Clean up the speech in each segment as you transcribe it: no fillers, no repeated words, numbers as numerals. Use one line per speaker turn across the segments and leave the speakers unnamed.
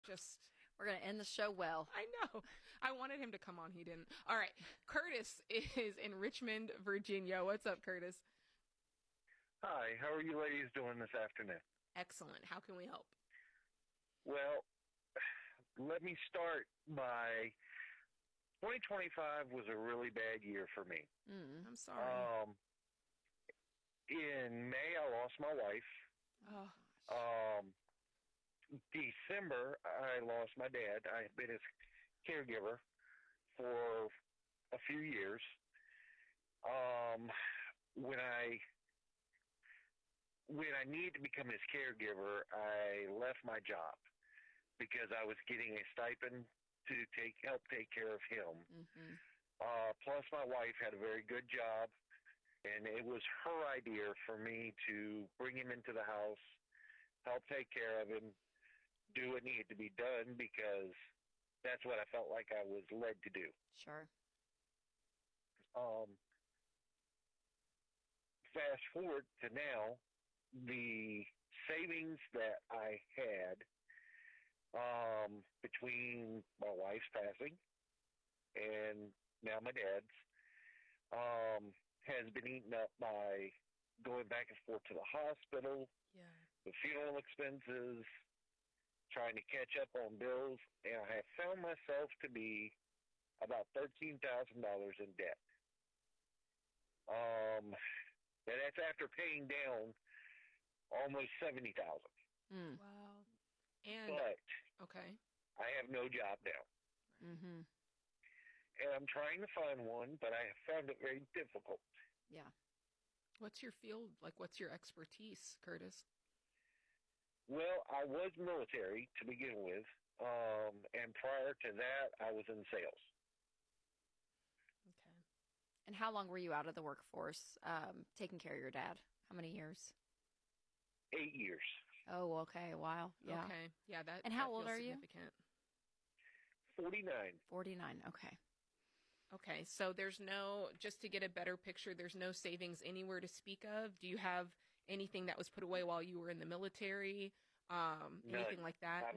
We're going to end the show well.
I know. I wanted him to come on. He didn't. All right. Curtis is in Richmond, Virginia. What's up, Curtis?
Hi. How are you ladies doing this afternoon?
Excellent. How can we help?
Well, let me start by 2025 was a really bad year for me.
I'm sorry.
In May, I lost my wife.
Oh.
December, I lost my dad. I had been his caregiver for a few years. When I needed to become his caregiver, I left my job because I was getting a stipend to help take care of him.
Mm-hmm.
Plus, my wife had a very good job, and it was her idea for me to bring him into the house, help take care of him, do what needed to be done because that's what I felt like I was led to do.
Sure.
Fast forward to now, the savings that I had between my wife's passing and now my dad's has been eaten up by going back and forth to the hospital, the funeral expenses, trying to catch up on bills, and I have found myself to be about $13,000 in debt. And that's after paying down almost $70,000.
Wow. And
But
okay,
I have no job now.
Mm-hmm.
And I'm trying to find one, but I have found it very difficult.
Yeah.
what's your field? Like, what's your expertise, Curtis?
Well, I was military to begin with, and prior to that, I was in sales.
Okay.
And how long were you out of the workforce taking care of your dad? How many years?
8 years.
Oh, okay. A while. Yeah.
Okay. Yeah, that.
And how
that
old
feels
are you?
significant.
49.
49. Okay.
Okay, so there's no, just to get a better picture, there's no savings anywhere to speak of. Do you have anything that was put away while you were in the military? Anything like that?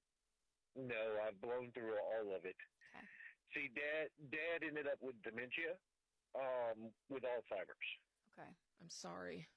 No, I've blown through all of it.
Okay.
See, Dad ended up with dementia, with Alzheimer's.
Okay.
I'm sorry.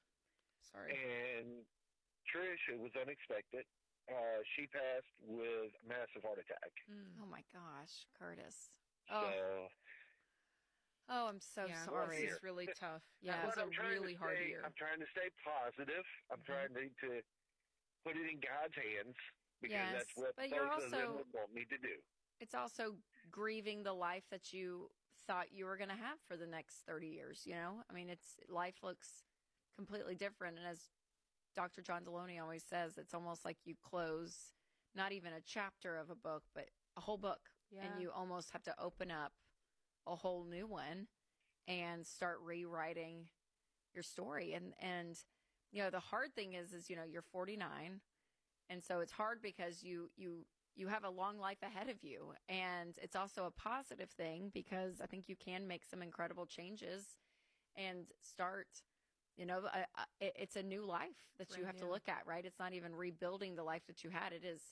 And Trish, it was unexpected. She passed with a massive heart attack.
Oh my gosh, Curtis.
So,
Oh, I'm so sorry.
This is really tough.
Yeah.
That was a really hard year.
I'm trying to stay positive. I'm trying to put it in God's hands because that's what
but
both
you're
of them
also,
would want me to do.
it's also grieving the life that you thought you were going to have for the next 30 years, you know? I mean, life looks completely different. And as Dr. John Deloney always says, it's almost like you close not even a chapter of a book, but a whole book.
Yeah.
And you almost have to open up a whole new one and start rewriting your story. And you know, the hard thing is, you know, you're 49. And so it's hard because you have a long life ahead of you. And it's also a positive thing because I think you can make some incredible changes and start, you know, it's a new life that you have to look at, right? It's not even rebuilding the life that you had. It is,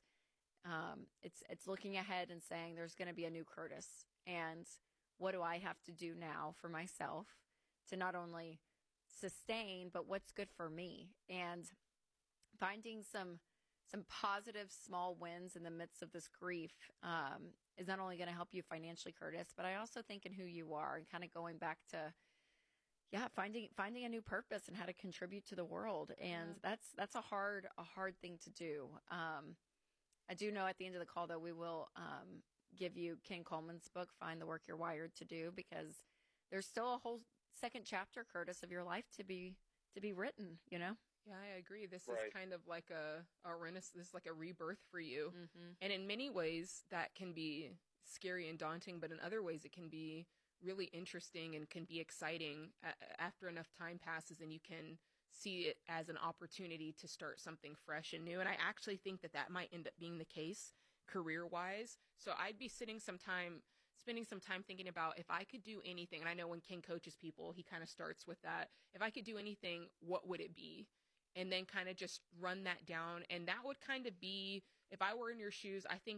it's looking ahead and saying there's going to be a new Curtis. And what do I have to do now for myself to not only sustain, but what's good for me? And finding some positive small wins in the midst of this grief is not only going to help you financially, Curtis, but I also think in who you are and kind of going back to, finding a new purpose and how to contribute to the world. And that's a hard thing to do. I do know at the end of the call, though, we will give you Ken Coleman's book, Find the Work You're Wired to Do, because there's still a whole second chapter, Curtis, of your life to be written, you know?
Yeah, I agree. This is kind of like a renaissance. This is like a rebirth for you. Mm-hmm. And in many ways that can be scary and daunting, but in other ways it can be really interesting and can be exciting after enough time passes and you can see it as an opportunity to start something fresh and new. And I actually think that might end up being the case career-wise. So I'd be spending some time thinking about if I could do anything. And I know when Ken coaches people, he kind of starts with that. If I could do anything, what would it be? And then kind of just run that down. And that would kind of be, if I were in your shoes, I think